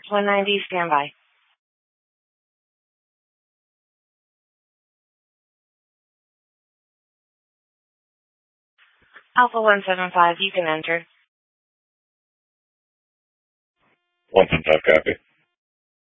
190, standby. Alpha 175, you can enter. 175, copy.